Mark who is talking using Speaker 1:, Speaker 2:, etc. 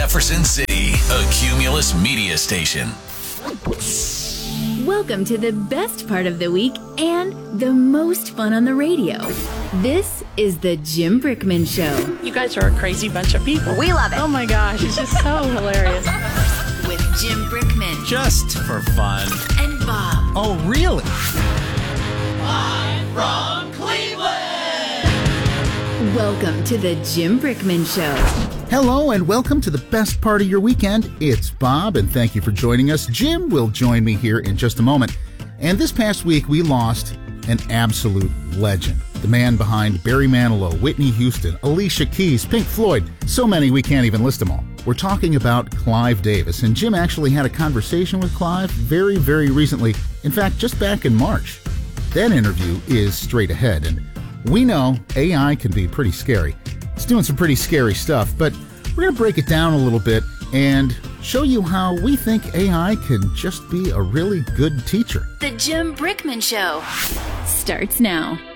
Speaker 1: Jefferson City, a Cumulus media station.
Speaker 2: Welcome to the best part of the week and the most fun on the radio. This is the Jim Brickman Show.
Speaker 3: You guys are a crazy bunch of people.
Speaker 4: We love it.
Speaker 3: Oh my gosh, it's just so hilarious.
Speaker 2: With Jim Brickman.
Speaker 5: Just for fun.
Speaker 2: And Bob.
Speaker 5: Oh, really?
Speaker 6: Live from Cleveland!
Speaker 2: Welcome to the Jim Brickman Show.
Speaker 7: Hello and welcome to the best part of your weekend. It's Bob and thank you for joining us. Jim will join me here in just a moment. And this past week we lost an absolute legend. The man behind Barry Manilow, Whitney Houston, Alicia Keys, Pink Floyd, so many we can't even list them all. We're talking about Clive Davis, and Jim actually had a conversation with Clive very, very recently. In fact, just back in March. That interview is straight ahead, and we know AI can be pretty scary. It's doing some pretty scary stuff, but we're going to break it down a little bit and show you how we think AI can just be a really good teacher.
Speaker 2: The Jim Brickman Show starts now.